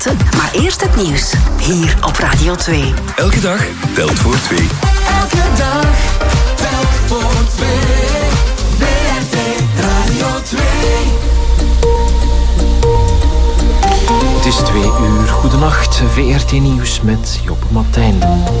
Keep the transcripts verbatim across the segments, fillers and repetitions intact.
Maar eerst het nieuws, hier op Radio twee. Elke dag telt voor twee. Elke dag telt voor twee. V R T Radio twee. Het is twee uur. Goedenacht, V R T Nieuws met Joppe Martijn.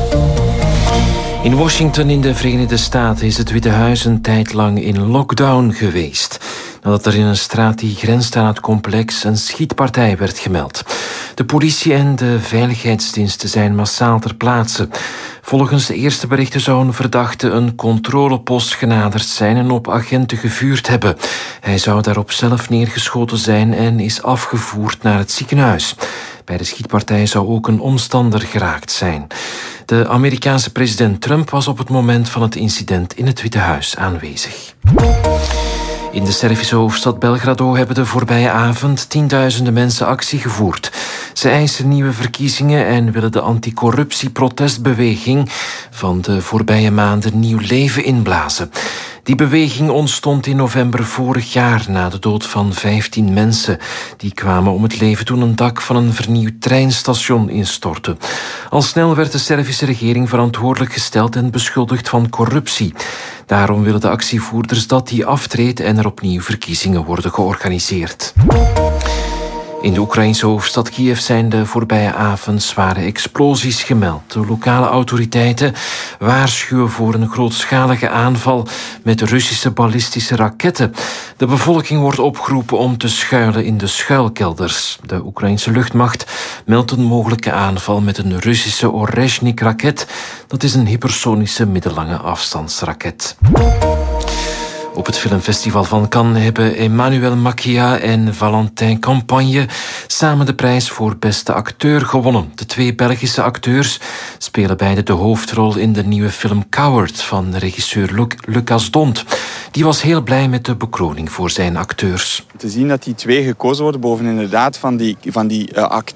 In Washington in de Verenigde Staten is het Witte Huis een tijd lang in lockdown geweest, nadat er in een straat die grenst aan het complex een schietpartij werd gemeld. De politie en de veiligheidsdiensten zijn massaal ter plaatse. Volgens de eerste berichten zou een verdachte een controlepost genaderd zijn en op agenten gevuurd hebben. Hij zou daarop zelf neergeschoten zijn en is afgevoerd naar het ziekenhuis. Bij de schietpartij zou ook een omstander geraakt zijn. De Amerikaanse president Trump was op het moment van het incident in het Witte Huis aanwezig. In de Servische hoofdstad Belgrado hebben de voorbije avond tienduizenden mensen actie gevoerd. Ze eisen nieuwe verkiezingen en willen de anticorruptieprotestbeweging van de voorbije maanden nieuw leven inblazen. Die beweging ontstond in november vorig jaar na de dood van vijftien mensen. Die kwamen om het leven toen een dak van een vernieuwd treinstation instortte. Al snel werd de Servische regering verantwoordelijk gesteld en beschuldigd van corruptie. Daarom willen de actievoerders dat die aftreedt en er opnieuw verkiezingen worden georganiseerd. In de Oekraïnse hoofdstad Kiev zijn de voorbije avond zware explosies gemeld. De lokale autoriteiten waarschuwen voor een grootschalige aanval met Russische ballistische raketten. De bevolking wordt opgeroepen om te schuilen in de schuilkelders. De Oekraïnse luchtmacht meldt een mogelijke aanval met een Russische Orezhnik-raket. Dat is een hypersonische middellange afstandsraket. Op het filmfestival van Cannes hebben Emmanuel Macchia en Valentin Campagne samen de prijs voor beste acteur gewonnen. De twee Belgische acteurs spelen beide de hoofdrol in de nieuwe film Coward van regisseur Luc, Lucas Dont. Die was heel blij met de bekroning voor zijn acteurs. Te zien dat die twee gekozen worden boven inderdaad van die, van die uh,